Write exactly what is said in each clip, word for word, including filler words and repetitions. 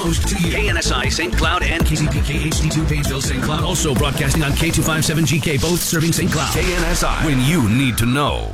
coast to you. K N S I, Saint Cloud, and K C P K H D two, Painesville, Saint Cloud. Also broadcasting on K two fifty-seven G K, both serving Saint Cloud. K N S I, when you need to know.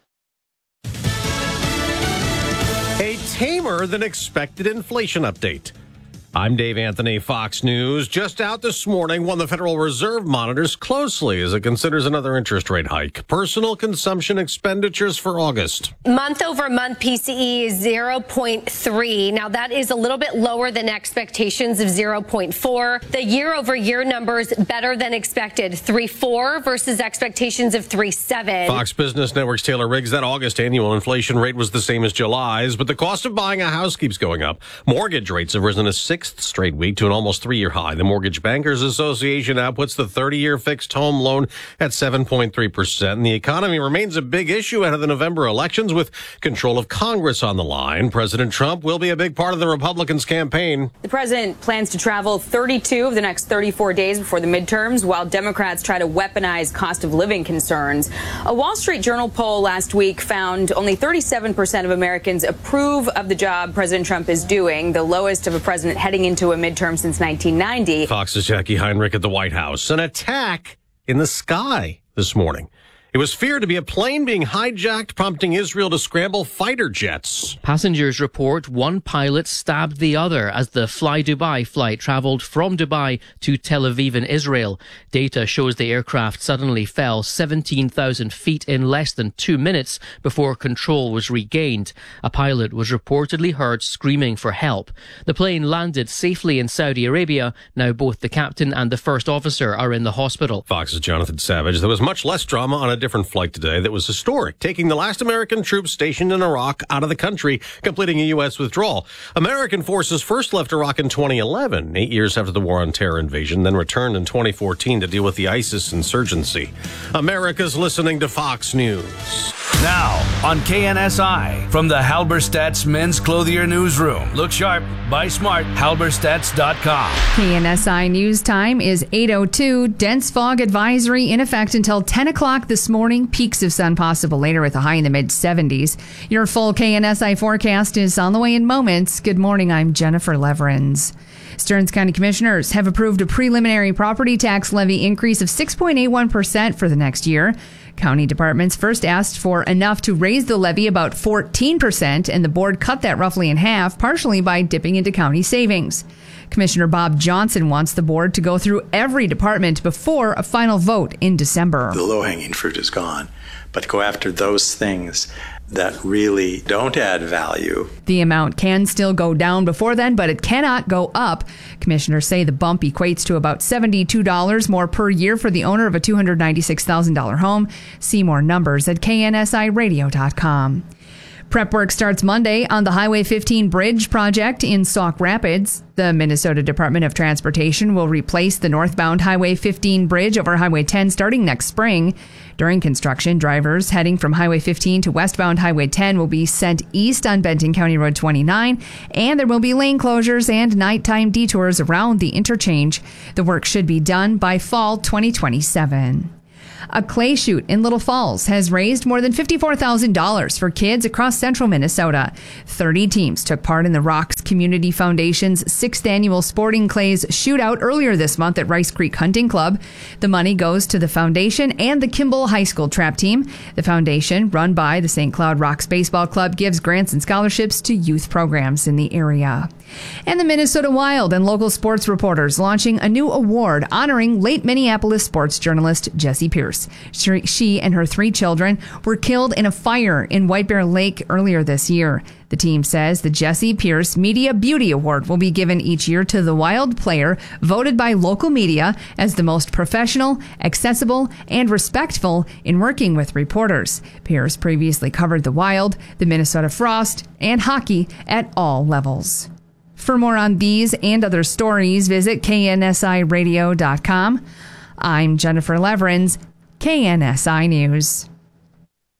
A tamer than expected inflation update. I'm Dave Anthony, Fox News. Just out this morning, one the Federal Reserve monitors closely as it considers another interest rate hike. Personal consumption expenditures for August. Month over month P C E is zero point three. Now that is a little bit lower than expectations of zero point four. The year over year numbers better than expected. three point four versus expectations of three point seven. Fox Business Network's Taylor Riggs, that August annual inflation rate was the same as July's, but the cost of buying a house keeps going up. Mortgage rates have risen a sixth straight week to an almost three-year high. The Mortgage Bankers Association now puts the thirty-year fixed home loan at seven point three percent. And the economy remains a big issue ahead of the November elections with control of Congress on the line. President Trump will be a big part of the Republicans' campaign. The president plans to travel thirty-two of the next thirty-four days before the midterms, while Democrats try to weaponize cost of living concerns. A Wall Street Journal poll last week found only thirty-seven percent of Americans approve of the job President Trump is doing, the lowest of a president heading into a midterm since nineteen ninety. Fox's Jackie Heinrich at the White House. An attack in the sky this morning. It was feared to be a plane being hijacked, prompting Israel to scramble fighter jets. Passengers report one pilot stabbed the other as the Fly Dubai flight traveled from Dubai to Tel Aviv in Israel. Data shows the aircraft suddenly fell seventeen thousand feet in less than two minutes before control was regained. A pilot was reportedly heard screaming for help. The plane landed safely in Saudi Arabia. Now both the captain and the first officer are in the hospital. Fox's Jonathan Savage. There was much less drama on a different flight today that was historic, taking the last American troops stationed in Iraq out of the country, completing a U S withdrawal. American forces first left Iraq in twenty eleven, eight years after the War on Terror invasion, then returned in twenty fourteen to deal with the ISIS insurgency. America's listening to Fox News. Now on K N S I, from the Halberstadt's Men's Clothier Newsroom. Look sharp, buy smart, halberstadts dot com. K N S I News Time is eight oh two. Dense fog advisory in effect until ten o'clock this morning. Peaks of sun possible later with a high in the mid seventies. Your full K N S I forecast is on the way in moments. Good morning, I'm Jennifer Leverins. Stearns County Commissioners have approved a preliminary property tax levy increase of six point eight one percent for the next year. County departments first asked for enough to raise the levy about fourteen percent, and the board cut that roughly in half, partially by dipping into county savings. Commissioner Bob Johnson wants the board to go through every department before a final vote in December. The low-hanging fruit is gone, but go after those things that really don't add value. The amount can still go down before then, but it cannot go up. Commissioners say the bump equates to about seventy-two dollars more per year for the owner of a two hundred ninety-six thousand dollars home. See more numbers at K N S I radio dot com. Prep work starts Monday on the Highway fifteen bridge project in Sauk Rapids. The Minnesota Department of Transportation will replace the northbound Highway fifteen bridge over Highway ten starting next spring. During construction, drivers heading from Highway fifteen to westbound Highway ten will be sent east on Benton County Road twenty-nine, and there will be lane closures and nighttime detours around the interchange. The work should be done by fall twenty twenty-seven. A clay shoot in Little Falls has raised more than fifty-four thousand dollars for kids across central Minnesota. thirty teams took part in the Rocks Community Foundation's sixth annual Sporting Clays shootout earlier this month at Rice Creek Hunting Club. The money goes to the foundation and the Kimball High School trap team. The foundation, run by the Saint Cloud Rocks Baseball Club, gives grants and scholarships to youth programs in the area. And the Minnesota Wild and local sports reporters launching a new award honoring late Minneapolis sports journalist Jessie Pierce. She and her three children were killed in a fire in White Bear Lake earlier this year. The team says the Jessie Pierce Media Beauty Award will be given each year to the Wild player voted by local media as the most professional, accessible, and respectful in working with reporters. Pierce previously covered the Wild, the Minnesota Frost, and hockey at all levels. For more on these and other stories, visit K N S I radio dot com. I'm Jennifer Leverins, K N S I News.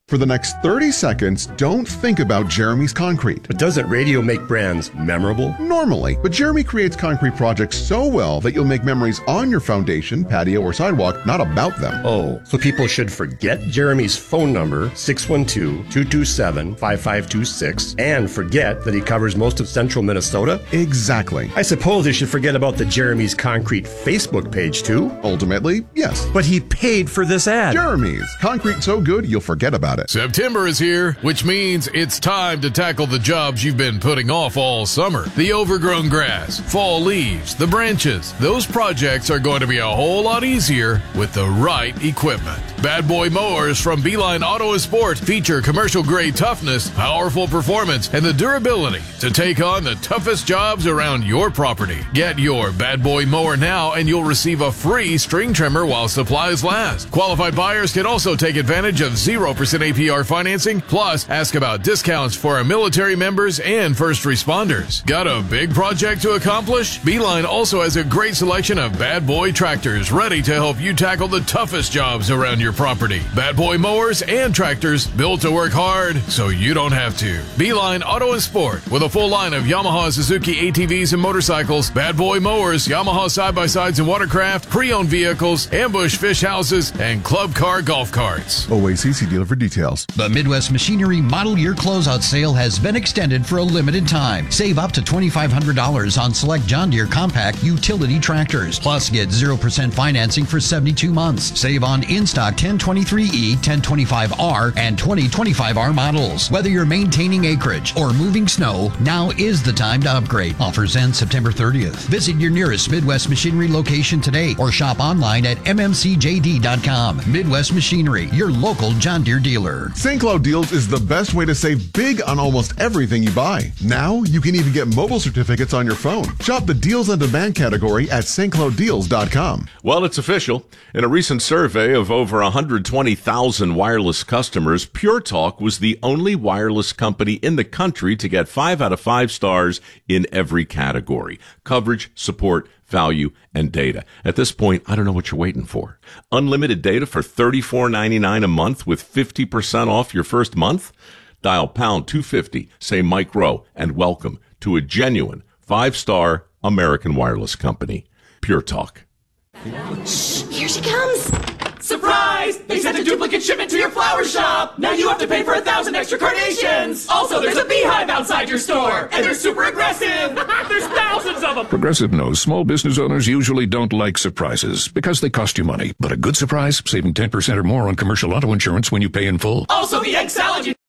For the next thirty seconds, don't think about Jeremy's Concrete. But doesn't radio make brands memorable? Normally, but Jeremy creates concrete projects so well that you'll make memories on your foundation, patio, or sidewalk, not about them. Oh, so people should forget Jeremy's phone number, six one two, two two seven, five five two six, and forget that he covers most of central Minnesota? Exactly. I suppose they should forget about the Jeremy's Concrete Facebook page, too? Ultimately, yes. But he paid for this ad. Jeremy's. Concrete so good, you'll forget about it. September is here, which means it's time to tackle the jobs you've been putting off all summer. The overgrown grass, fall leaves, the branches. Those projects are going to be a whole lot easier with the right equipment. Bad Boy Mowers from Beeline Auto and Sport feature commercial-grade toughness, powerful performance, and the durability to take on the toughest jobs around your property. Get your Bad Boy Mower now and you'll receive a free string trimmer while supplies last. Qualified buyers can also take advantage of zero percent A P R financing, plus ask about discounts for our military members and first responders. Got a big project to accomplish? Beeline also has a great selection of Bad Boy tractors ready to help you tackle the toughest jobs around your property. Bad Boy mowers and tractors built to work hard so you don't have to. Beeline Auto and Sport with a full line of Yamaha, Suzuki A T Vs and motorcycles, Bad Boy mowers, Yamaha side-by-sides and watercraft, pre-owned vehicles, ambush fish houses, and club car golf carts. O A C C dealer for details. The Midwest Machinery Model Year Closeout Sale has been extended for a limited time. Save up to twenty-five hundred dollars on select John Deere compact utility tractors. Plus, get zero percent financing for seventy-two months. Save on in-stock ten twenty-three E, ten twenty-five R, and twenty twenty-five R models. Whether you're maintaining acreage or moving snow, now is the time to upgrade. Offers end September thirtieth. Visit your nearest Midwest Machinery location today or shop online at M M C J D dot com. Midwest Machinery, your local John Deere dealer. Saint Cloud Deals is the best way to save big on almost everything you buy. Now, you can even get mobile certificates on your phone. Shop the Deals on Demand category at St Cloud Deals dot com. Well, it's official. In a recent survey of over one hundred twenty thousand wireless customers, Pure Talk was the only wireless company in the country to get five out of five stars in every category: coverage, support, value, and data. At this point, I don't know what you're waiting for. Unlimited data for thirty-four ninety-nine a month with fifty percent off your first month? Dial pound two fifty, say Mike Rowe, and welcome to a genuine five-star American wireless company. Pure Talk. Shh, here she comes. Surprise! They sent a duplicate shipment to your flower shop! Now you have to pay for a thousand extra carnations! Also, there's a beehive outside your store! And they're super aggressive! There's thousands of them! Progressive knows small business owners usually don't like surprises because they cost you money. But a good surprise? Saving ten percent or more on commercial auto insurance when you pay in full. Also, the egg salad you...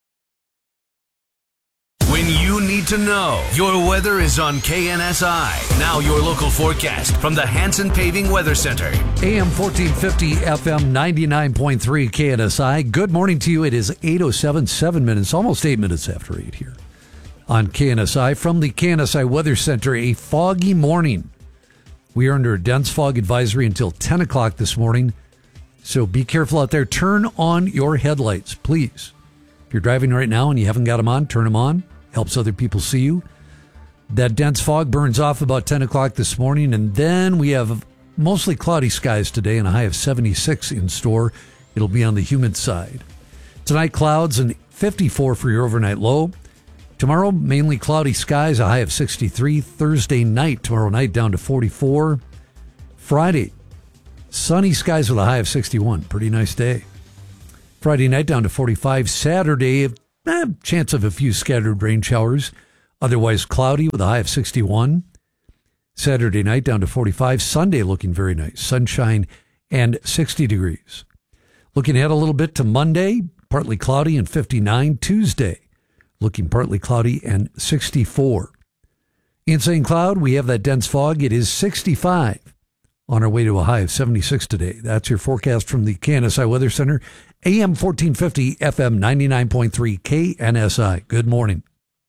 When you need to know, your weather is on K N S I. Now your local forecast from the Hanson Paving Weather Center. A M fourteen fifty, F M ninety-nine point three K N S I. Good morning to you. It is eight oh seven, seven minutes, almost eight minutes after eight here on K N S I. From the K N S I Weather Center, a foggy morning. We are under a dense fog advisory until ten o'clock this morning, so be careful out there. Turn on your headlights, please. If you're driving right now and you haven't got them on, turn them on. Helps other people see you. That dense fog burns off about ten o'clock this morning, and then we have mostly cloudy skies today and a high of seventy-six in store. It'll be on the humid side. Tonight, clouds and fifty-four for your overnight low. Tomorrow, mainly cloudy skies, a high of sixty-three. Thursday night, tomorrow night, down to forty-four. Friday, sunny skies with a high of sixty-one. Pretty nice day. Friday night, down to forty-five. Saturday, Eh, chance of a few scattered rain showers. Otherwise cloudy with a high of sixty-one. Saturday night down to forty-five. Sunday looking very nice. Sunshine and sixty degrees. Looking ahead a little bit to Monday, partly cloudy and fifty-nine. Tuesday looking partly cloudy and sixty-four. In Saint Cloud, we have that dense fog. It is sixty-five. On our way to a high of seventy-six today. That's your forecast from the K N S I Weather Center. A M fourteen fifty, F M ninety-nine point three, K N S I. Good morning.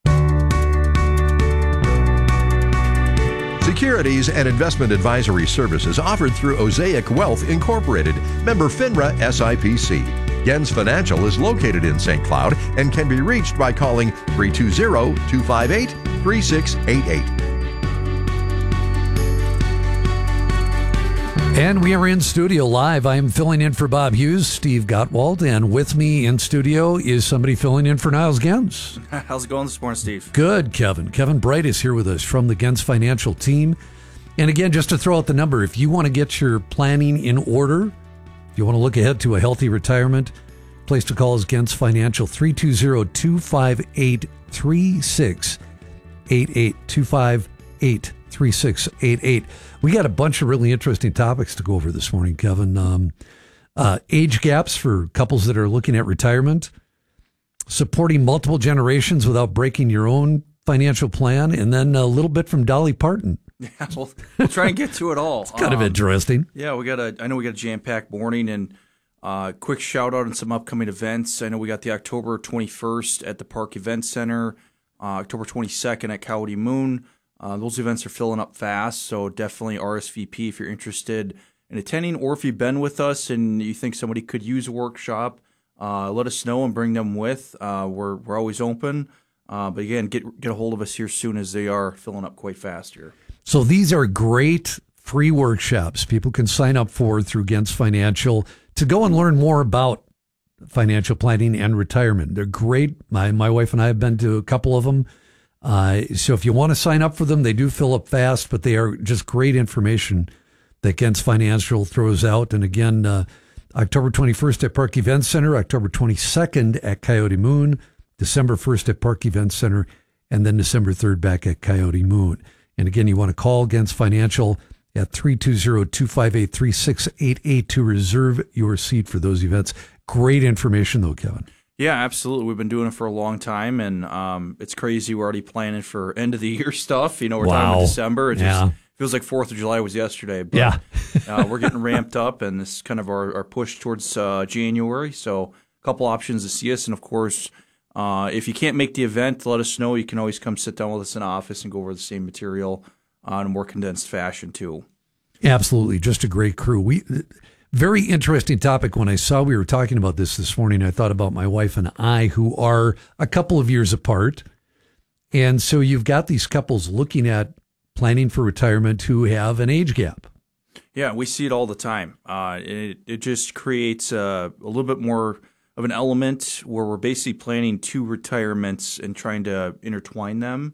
Securities and investment advisory services offered through Osaic Wealth Incorporated, member FINRA S I P C. Gens Financial is located in Saint Cloud and can be reached by calling three two zero, two five eight, three six eight eight. And we are in studio live. I am filling in for Bob Hughes, Steve Gottwald, and with me in studio is somebody filling in for Niles Gens. How's it going this morning, Steve? Good, Kevin. Kevin Bright is here with us from the Gens Financial team. And again, just to throw out the number, if you want to get your planning in order, if you want to look ahead to a healthy retirement, place to call is Gens Financial, three two zero, two five eight, three six eight eight, two five eight, three six eight eight. We got a bunch of really interesting topics to go over this morning, Kevin. Um, uh, age gaps for couples that are looking at retirement, supporting multiple generations without breaking your own financial plan, and then a little bit from Dolly Parton. Yeah, we'll, we'll try and get to it all. It's kind um, of interesting. Yeah, we got a. I know we got a jam-packed morning, and uh, quick shout out on some upcoming events. I know we got the October twenty-first at the Park Event Center, uh, October twenty-second at Coyote Moon. Uh, those events are filling up fast, so definitely R S V P if you're interested in attending, or if you've been with us and you think somebody could use a workshop, uh, let us know and bring them with. Uh, we're we're always open, uh, but again, get get a hold of us here soon as they are filling up quite fast here. So these are great free workshops people can sign up for through Gens Financial to go and learn more about financial planning and retirement. They're great. My my wife and I have been to a couple of them. Uh, so if you want to sign up for them, they do fill up fast, but they are just great information that Gens Financial throws out. And again, uh, October twenty-first at Park Event Center, October twenty-second at Coyote Moon, December first at Park Event Center, and then December third back at Coyote Moon. And again, you want to call Gens Financial at three two zero, two five eight, three six eight eight to reserve your seat for those events. Great information though, Kevin. Yeah, absolutely. We've been doing it for a long time, and um, it's crazy. We're already planning for end of the year stuff. You know, we're wow. talking about December. It yeah. just feels like fourth of July was yesterday. But, yeah. uh, we're getting ramped up, and this is kind of our, our push towards uh, January. So a couple options to see us. And, of course, uh, if you can't make the event, let us know. You can always come sit down with us in the office and go over the same material uh, in a more condensed fashion, too. Absolutely. Just a great crew. We... Very interesting topic. When I saw we were talking about this this morning, I thought about my wife and I, who are a couple of years apart. And so you've got these couples looking at planning for retirement who have an age gap. Yeah, we see it all the time. Uh, it, it just creates a, a little bit more of an element where we're basically planning two retirements and trying to intertwine them,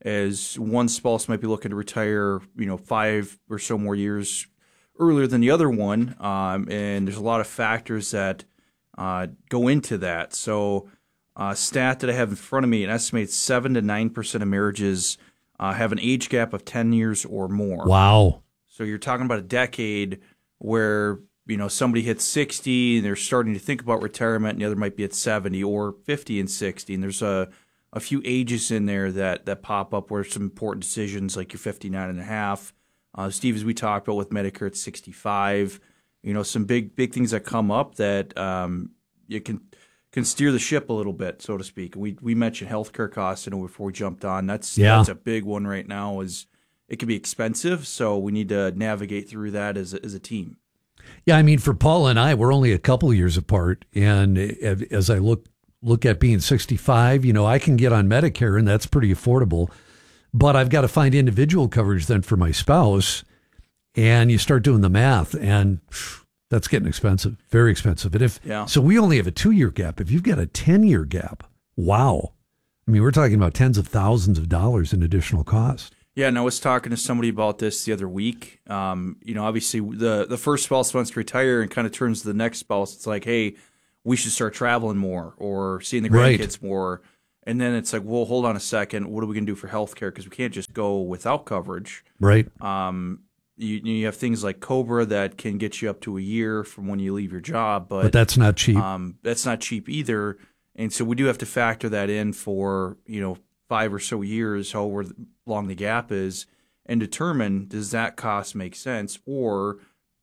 as one spouse might be looking to retire, you know, five or so more years earlier than the other one, um, and there's a lot of factors that uh, go into that. So, uh, stat that I have in front of me, it estimates seven to nine percent of marriages uh, have an age gap of ten years or more. Wow! So you're talking about a decade where you know somebody hits sixty and they're starting to think about retirement, and the other might be at seventy or fifty and sixty, and there's a a few ages in there that that pop up where some important decisions like you're fifty-nine and a half. Uh, Steve, as we talked about with Medicare at sixty-five, you know, some big big things that come up that um, you can can steer the ship a little bit, so to speak. We we mentioned healthcare costs, you know, before we jumped on. That's yeah. that's a big one right now. Is it can be expensive, so we need to navigate through that as a, as a team. Yeah, I mean, for Paul and I, we're only a couple of years apart, and as I look look at being sixty-five, you know, I can get on Medicare, and that's pretty affordable. But I've got to find individual coverage then for my spouse, and you start doing the math, and that's getting expensive, very expensive. And if yeah. so, we only have a two-year gap. If you've got a ten-year gap, wow! I mean, we're talking about tens of thousands of dollars in additional cost. Yeah, and I was talking to somebody about this the other week. Um, you know, obviously the the first spouse wants to retire and kind of turns to the next spouse. It's like, hey, we should start traveling more or seeing the grandkids right. more. And then it's like, well, hold on a second. What are we going to do for healthcare? Because we can't just go without coverage. Right. Um, you, you have things like COBRA that can get you up to a year from when you leave your job. But, but that's not cheap. Um, that's not cheap either. And so we do have to factor that in for, you know, five or so years, however long the gap is, and determine, does that cost make sense? Or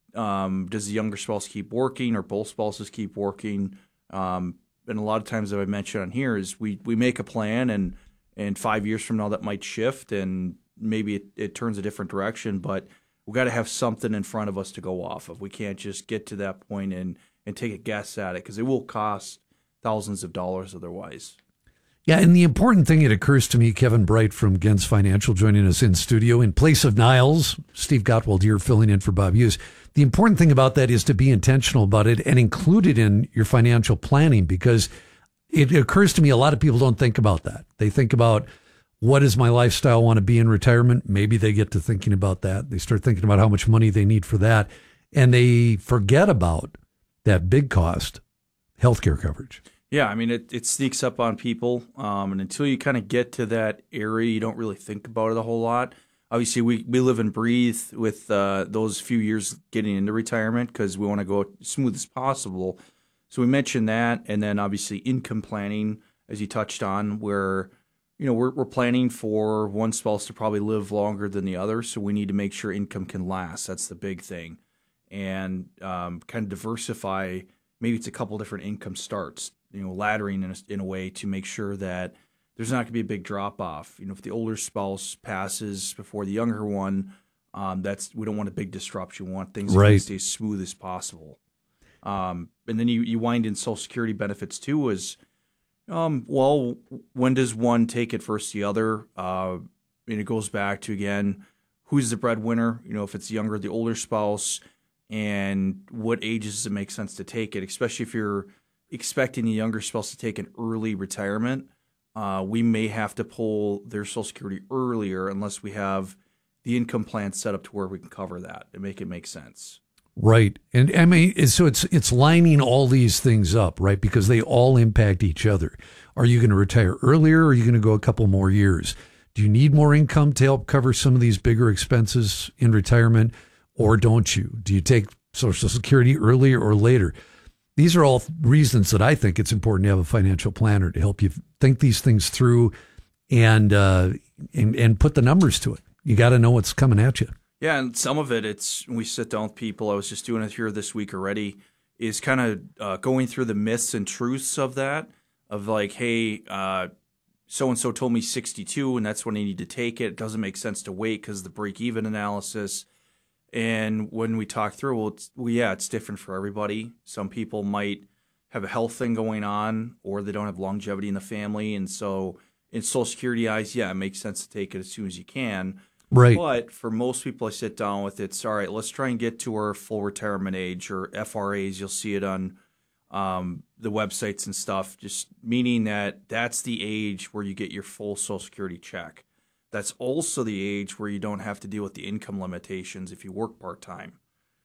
um, does the younger spouse keep working or both spouses keep working? Um And a lot of times, as I mentioned on here, is we, we make a plan, and, and five years from now that might shift, and maybe it, it turns a different direction. But we've got to have something in front of us to go off of. We can't just get to that point and, and take a guess at it, because it will cost thousands of dollars otherwise. Yeah, and the important thing, it occurs to me, Kevin Bright from Gens Financial joining us in studio in place of Niles, Steve Gottwald here filling in for Bob Hughes. the important thing about that is to be intentional about it and include it in your financial planning, because it occurs to me a lot of people don't think about that. They think about, what does my lifestyle want to be in retirement? Maybe they get to thinking about that. They start thinking about how much money they need for that. And they forget about that big cost, healthcare coverage. Yeah, I mean, it, it sneaks up on people. Um, and until you kind of get to that area, you don't really think about it a whole lot. Obviously, we, we live and breathe with uh, those few years getting into retirement because we want to go as smooth as possible. So we mentioned that. And then obviously income planning, as you touched on, where you know, we're we're planning for one spouse to probably live longer than the other, so we need to make sure income can last. That's the big thing, and um, kind of diversify. Maybe it's a couple different income starts, you know, laddering in a, in a way to make sure that there's not going to be a big drop off. You know, if the older spouse passes before the younger one, um, that's we don't want a big disruption. We want things right. to stay as smooth as possible. Um, and then you you wind in Social Security benefits too, as Um, well, when does one take it versus the other? Uh, and it goes back to, again, who's the breadwinner? You know, if it's the younger, the older spouse, and what ages does it make sense to take it? Especially if you're expecting the younger spouse to take an early retirement, uh, we may have to pull their Social Security earlier unless we have the income plan set up to where we can cover that and make it make sense. Right. And I mean, so it's it's lining all these things up, right? Because they all impact each other. Are you going to retire earlier, or are you going to go a couple more years? Do you need more income to help cover some of these bigger expenses in retirement, or don't you? Do you take Social Security earlier or later? These are all reasons that I think it's important to have a financial planner to help you think these things through and uh, and, and put the numbers to it. You got to know what's coming at you. Yeah, and some of it, it's when we sit down with people, I was just doing it here this week already, is kind of uh, going through the myths and truths of that, of like, hey, uh, so-and-so told me sixty-two, and that's when I need to take it. It doesn't make sense to wait because of the break-even analysis. And when we talk through, well, it's, well, yeah, it's different for everybody. Some people might have a health thing going on, or they don't have longevity in the family. And so in Social Security eyes, yeah, it makes sense to take it as soon as you can. Right. But for most people I sit down with, it's all right, let's try and get to our full retirement age, or F R As. You'll see it on um, the websites and stuff, just meaning that that's the age where you get your full Social Security check. That's also the age where you don't have to deal with the income limitations if you work part-time.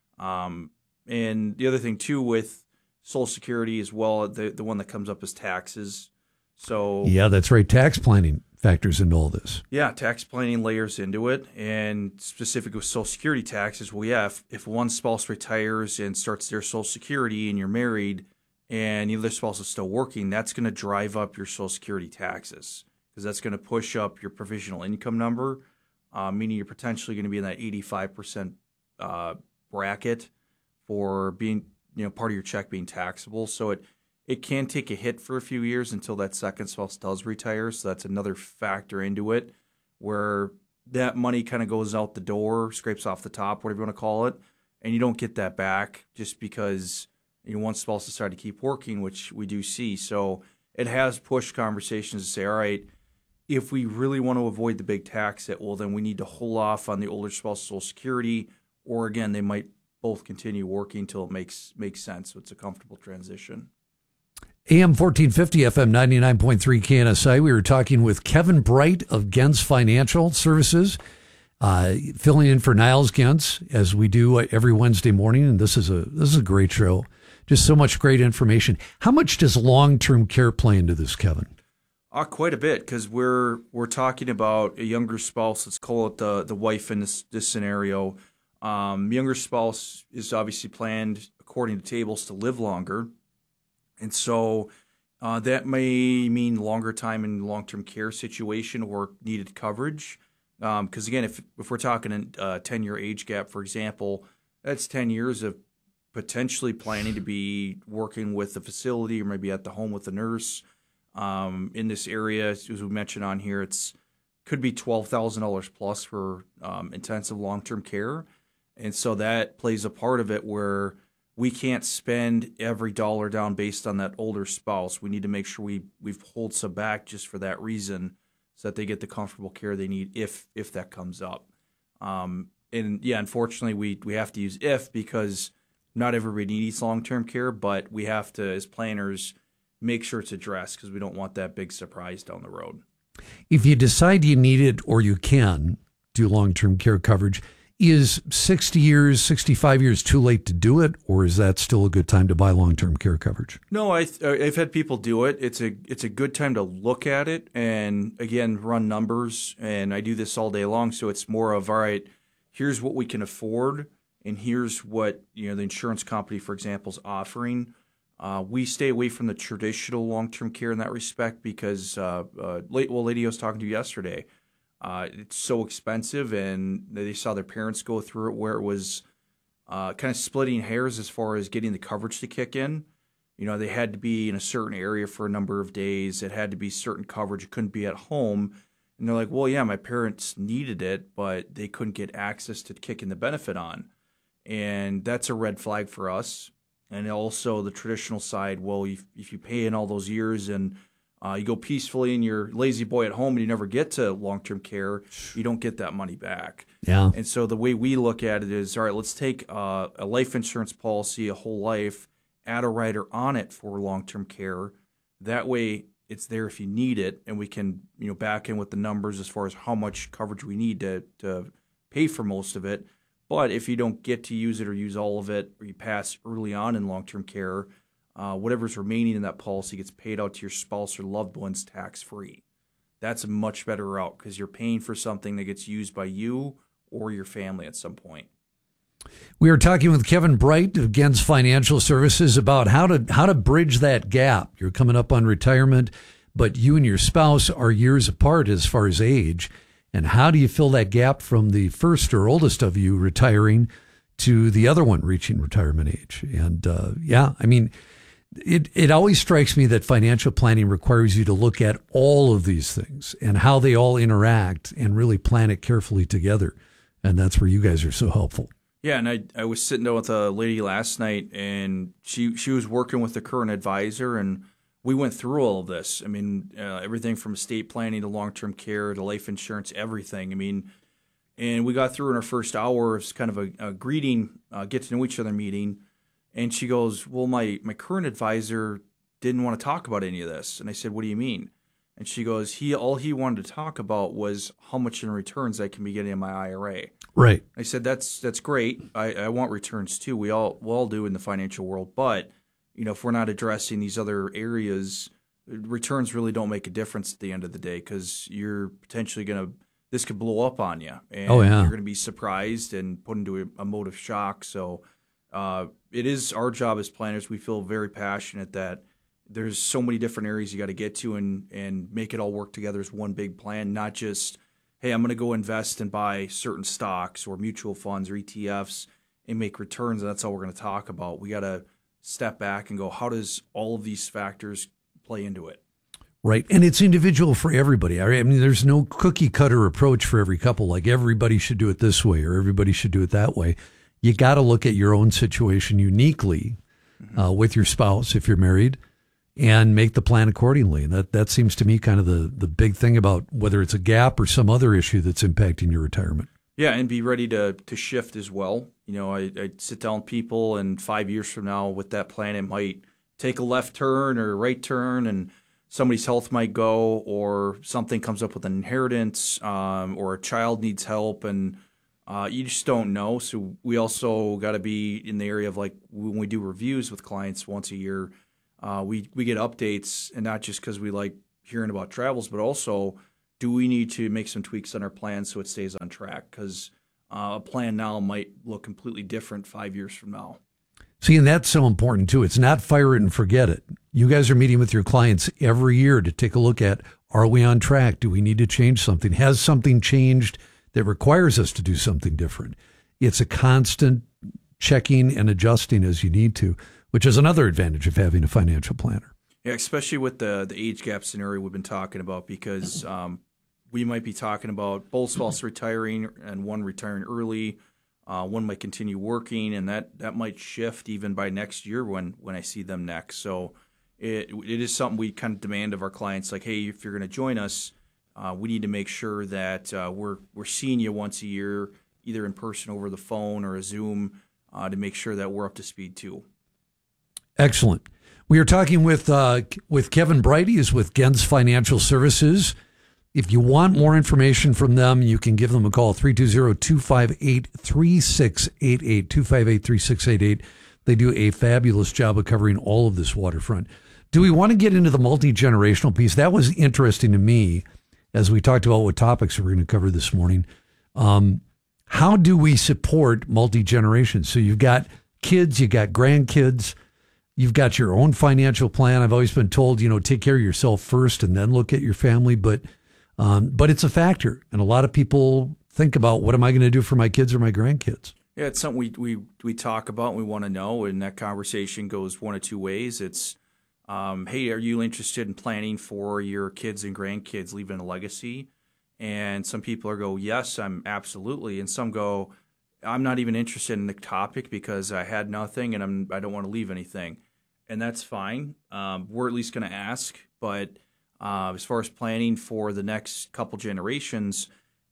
Um, and the other thing, too, with Social Security as well, the, the one that comes up is taxes. So yeah, that's right. Tax planning factors into all this. Yeah, tax planning layers into it, and specific with Social Security taxes. Well, yeah, if, if one spouse retires and starts their Social Security and you're married and the other spouse is still working, that's going to drive up your Social Security taxes because that's going to push up your provisional income number, uh, meaning you're potentially going to be in that eighty-five percent uh, bracket for being, you know, part of your check being taxable. So it It can take a hit for a few years until that second spouse does retire. So that's another factor into it where that money kind of goes out the door, scrapes off the top, whatever you want to call it, and you don't get that back just because you know one spouse decided to keep working, which we do see. So it has pushed conversations to say, all right, if we really want to avoid the big tax hit, well, then we need to hold off on the older spouse Social Security, or again, they might both continue working until it makes makes sense. So it's a comfortable transition. A M fourteen fifty, F M ninety-nine point three K N S I. We were talking with Kevin Bright of Gens Financial Services, uh, filling in for Niles Gens as we do every Wednesday morning. And this is a this is a great show. Just so much great information. How much does long-term care play into this, Kevin? Uh, quite a bit, because we're we're talking about a younger spouse. Let's call it the the wife in this this scenario. Um, younger spouse is obviously planned according to tables to live longer. And so uh, that may mean longer time in long-term care situation or needed coverage. Because, um, again, if if we're talking a ten-year age gap, for example, that's ten years of potentially planning to be working with the facility or maybe at the home with a nurse. Um, in this area, as we mentioned on here, it's could be twelve thousand dollars plus for um, intensive long-term care. And so that plays a part of it where we can't spend every dollar down based on that older spouse. We need to make sure we we've hold some back just for that reason, so that they get the comfortable care they need if if that comes up. Um, and yeah, unfortunately, we we have to use if because not everybody needs long-term care, but we have to, as planners, make sure it's addressed because we don't want that big surprise down the road. If you decide you need it or you can do long-term care coverage, is sixty years, sixty-five years too late to do it, or is that still a good time to buy long-term care coverage? No, I, I've had people do it. It's a it's a good time to look at it and, again, run numbers. And I do this all day long, so it's more of, all right, here's what we can afford, and here's what, you know, the insurance company, for example, is offering. Uh, we stay away from the traditional long-term care in that respect because, uh, uh, late, well, lady I was talking to yesterday, uh, it's so expensive, and they saw their parents go through it where it was uh, kind of splitting hairs as far as getting the coverage to kick in. You know, they had to be in a certain area for a number of days. It had to be certain coverage. It couldn't be at home. And they're like, well, yeah, my parents needed it, but they couldn't get access to kicking the benefit on. And that's a red flag for us. And also the traditional side, well, if, if you pay in all those years and uh, you go peacefully and you're lazy boy at home and you never get to long-term care, you don't get that money back. Yeah. And so the way we look at it is, all right, let's take uh, a life insurance policy, a whole life, add a rider on it for long-term care. That way it's there if you need it, and we can, you know, back in with the numbers as far as how much coverage we need to, to pay for most of it. But if you don't get to use it or use all of it, or you pass early on in long-term care, uh, whatever's remaining in that policy gets paid out to your spouse or loved ones tax-free. That's a much better route because you're paying for something that gets used by you or your family at some point. We are talking with Kevin Bright of Gens Financial Services about how to how to bridge that gap. You're coming up on retirement, but you and your spouse are years apart as far as age. And how do you fill that gap from the first or oldest of you retiring to the other one reaching retirement age? And uh, yeah, I mean, it, it always strikes me that financial planning requires you to look at all of these things and how they all interact and really plan it carefully together. And that's where you guys are so helpful. Yeah, and I I was sitting down with a lady last night, and she, she was working with the current advisor, and we went through all of this. I mean, uh, everything from estate planning to long-term care to life insurance, everything. I mean, and we got through in our first hour. It was kind of a, a greeting, uh, get to know each other meeting. And she goes, well, my, my current advisor didn't want to talk about any of this. And I said, what do you mean? And she goes, he all he wanted to talk about was how much in returns I can be getting in my I R A. Right. I said, that's that's great. I, I want returns too. We all we all do in the financial world. But, you know, if we're not addressing these other areas, returns really don't make a difference at the end of the day because you're potentially going to, this could blow up on you. And oh, yeah. You're going to be surprised and put into a, a mode of shock. So uh, it is our job as planners. We feel very passionate that there's so many different areas you got to get to and, and make it all work together as one big plan, not just, hey, I'm going to go invest and buy certain stocks or mutual funds or E T Fs and make returns. And that's all we're going to talk about. We got to step back and go, how does all of these factors play into it? Right. And it's individual for everybody. I mean, there's no cookie cutter approach for every couple. Like everybody should do it this way or everybody should do it that way. You got to look at your own situation uniquely mm-hmm. uh, with your spouse if you're married and make the plan accordingly. And that, that seems to me kind of the, the big thing about whether it's a gap or some other issue that's impacting your retirement. Yeah, and be ready to to shift as well. You know, I, I sit down with people, and five years from now with that plan, it might take a left turn or a right turn, and somebody's health might go, or something comes up with an inheritance, um, or a child needs help, and uh, you just don't know. So we also got to be in the area of, like, when we do reviews with clients once a year, uh, we, we get updates, and not just because we like hearing about travels, but also do we need to make some tweaks on our plan so it stays on track? Because uh, a plan now might look completely different five years from now. See, and that's so important, too. It's not fire it and forget it. You guys are meeting with your clients every year to take a look at, are we on track? Do we need to change something? Has something changed that requires us to do something different? It's a constant checking and adjusting as you need to, which is another advantage of having a financial planner. Yeah, especially with the, the age gap scenario we've been talking about, because um, we might be talking about both spouses retiring and one retiring early. Uh, one might continue working, and that, that might shift even by next year when, when I see them next. So it it is something we kind of demand of our clients, like, hey, if you're going to join us, uh, we need to make sure that uh, we're we're seeing you once a year, either in person over the phone or a Zoom uh, to make sure that we're up to speed too. Excellent. We are talking with uh, with Kevin Bright. He is with Gens Financial Services. If you want more information from them, you can give them a call, three two zero, two five eight, three six eight eight, two five eight, three six eight eight. They do a fabulous job of covering all of this waterfront. Do we want to get into the multi-generational piece? That was interesting to me as we talked about what topics we're going to cover this morning. Um, how do we support multi-generations? So you've got kids, you've got grandkids, you've got your own financial plan. I've always been told, you know, take care of yourself first and then look at your family. But um, but it's a factor. And a lot of people think about, what am I going to do for my kids or my grandkids? Yeah, it's something we we, we talk about and we want to know. And that conversation goes one of two ways. It's, um, hey, are you interested in planning for your kids and grandkids leaving a legacy? And some people are go, yes, I'm absolutely. And some go, I'm not even interested in the topic because I had nothing and I'm, I don't want to leave anything. And that's fine. Um, we're at least going to ask. But uh, as far as planning for the next couple generations,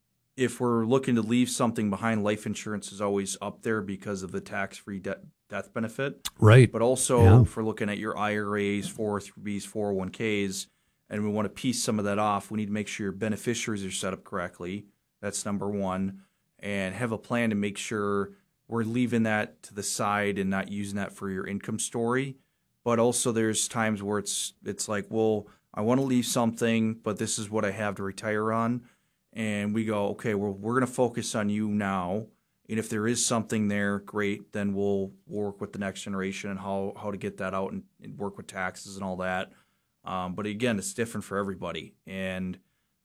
if we're looking to leave something behind, life insurance is always up there because of the tax-free de- death benefit. Right. But also, Yeah. if we're looking at your I R As, four oh three Bs, four oh one Ks, and we want to piece some of that off, we need to make sure your beneficiaries are set up correctly. That's number one. And have a plan to make sure we're leaving that to the side and not using that for your income story. But also there's times where it's it's like, well, I want to leave something, but this is what I have to retire on. And we go, okay, well, we're going to focus on you now. And if there is something there, great, then we'll work with the next generation and how, how to get that out and, and work with taxes and all that. Um, but again, it's different for everybody. And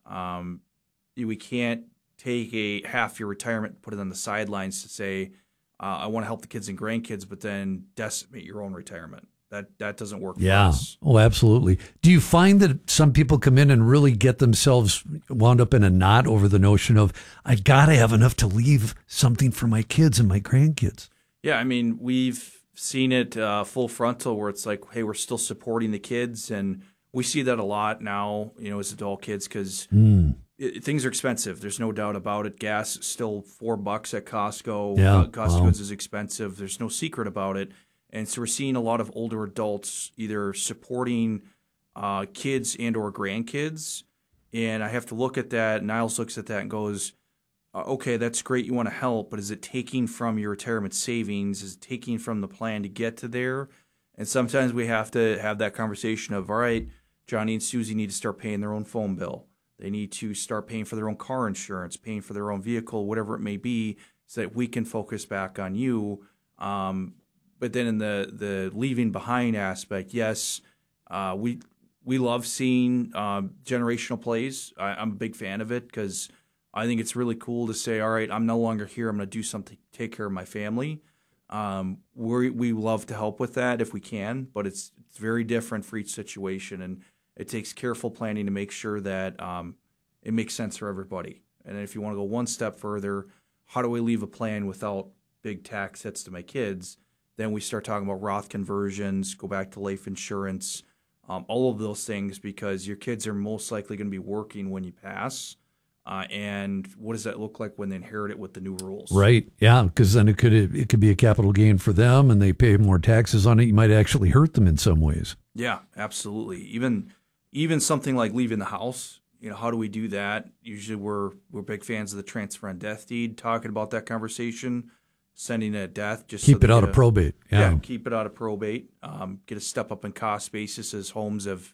um, we can't take a half your retirement, put it on the sidelines to say, uh, I want to help the kids and grandkids, but then decimate your own retirement. That that doesn't work Yeah. for us. Oh, absolutely. Do you find that some people come in and really get themselves wound up in a knot over the notion of, I got to have enough to leave something for my kids and my grandkids? Yeah, I mean, we've seen it uh, full frontal where it's like, hey, we're still supporting the kids. And we see that a lot now, you know, as adult kids because Mm. things are expensive. There's no doubt about it. Gas is still four bucks at Costco. Yeah, Uh, cost of wow. goods is expensive. There's no secret about it. And so we're seeing a lot of older adults either supporting uh, kids and or grandkids. And I have to look at that. Niles looks at that and goes, uh, okay, that's great. You want to help, but is it taking from your retirement savings? Is it taking from the plan to get to there? And sometimes we have to have that conversation of, all right, Johnny and Susie need to start paying their own phone bill. They need to start paying for their own car insurance, paying for their own vehicle, whatever it may be, so that we can focus back on you. Um, but then in the, the leaving behind aspect, yes, uh, we we love seeing um, generational plays. I, I'm a big fan of it because I think it's really cool to say, all right, I'm no longer here. I'm going to do something to take care of my family. Um, we we love to help with that if we can, but it's it's very different for each situation, and it takes careful planning to make sure that um, it makes sense for everybody. And if you want to go one step further, how do I leave a plan without big tax hits to my kids? Then we start talking about Roth conversions, go back to life insurance, um, all of those things, because your kids are most likely going to be working when you pass. Uh, and what does that look like when they inherit it with the new rules? Right. Yeah. Because then it could it could be a capital gain for them, and they pay more taxes on it. You might actually hurt them in some ways. Yeah, absolutely. Even even something like leaving the house. You know, how do we do that? Usually, we're we're big fans of the transfer on death deed. Talking about that conversation, sending it at death. Just Keep so they it out get of a- probate. Yeah. keep it out of probate. Um, get a step up in cost basis as homes have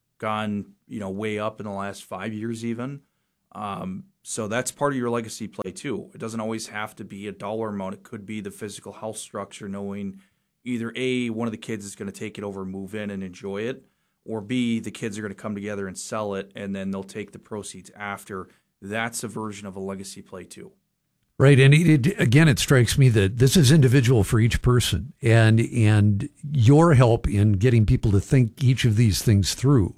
gone, you know, way up in the last five years even. Um, so that's part of your legacy play too. It doesn't always have to be a dollar amount. It could be the physical house structure, knowing either A, one of the kids is going to take it over, move in and enjoy it, or B, the kids are going to come together and sell it, and then they'll take the proceeds after. That's a version of a legacy play too. Right. And it, it, again, it strikes me that this is individual for each person, and and your help in getting people to think each of these things through.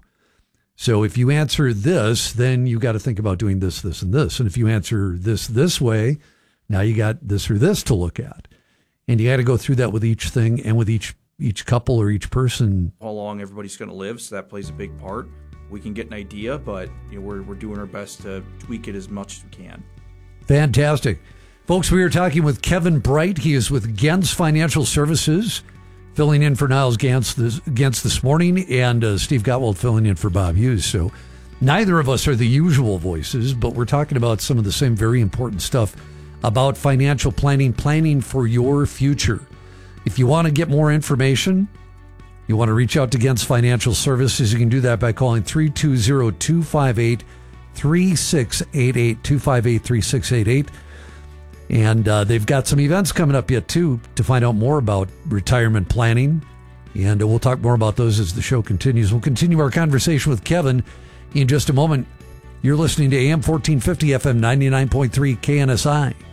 So if you answer this, then you got to think about doing this, this, and this. And if you answer this this way, now you got this or this to look at. And you got to go through that with each thing and with each each couple or each person. How long everybody's going to live, so that plays a big part. We can get an idea, but you know, we're we're doing our best to tweak it as much as we can. Fantastic. Folks, we are talking with Kevin Bright. He is with Gens Financial Services, filling in for Niles Gens this, Gens this morning, and uh, Steve Gottwald filling in for Bob Hughes. So neither of us are the usual voices, but we're talking about some of the same very important stuff about financial planning, planning for your future. If you want to get more information, you want to reach out to Gens Financial Services, you can do that by calling three two zero, two five eight, three six eight eight, two five eight, three six eight eight. And uh, they've got some events coming up yet, too, to find out more about retirement planning. And uh, we'll talk more about those as the show continues. We'll continue our conversation with Kevin in just a moment. You're listening to A M fourteen fifty, F M ninety-nine point three K N S I.